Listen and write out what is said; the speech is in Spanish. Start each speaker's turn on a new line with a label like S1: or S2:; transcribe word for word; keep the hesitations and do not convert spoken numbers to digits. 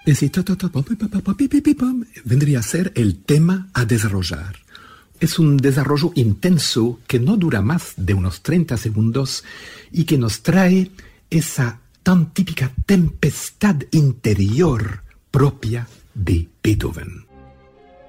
S1: Y si ta, ta, ta, pam, pam, pam, pam, pam, pam, pam, vendría a ser el tema a desarrollar. Es un desarrollo intenso que no dura más de unos treinta segundos y que nos trae esa tan típica tempestad interior propia de Beethoven.